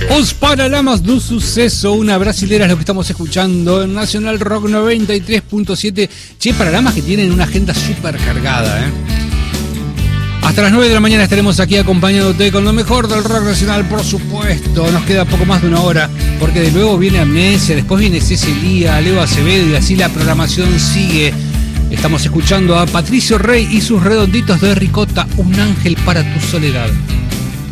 Os Paralamas do Suceso, una brasilera es lo que estamos escuchando en Nacional Rock 93.7. Che, Paralamas que tienen una agenda súper cargada, Hasta las 9 de la mañana estaremos aquí acompañándote con lo mejor del rock nacional, por supuesto. Nos queda poco más de una hora, porque de luego viene Amnesia, después viene Cecilia, Leo Acevedo y así la programación sigue. Estamos escuchando a Patricio Rey y sus Redonditos de Ricota, Un ángel para tu soledad.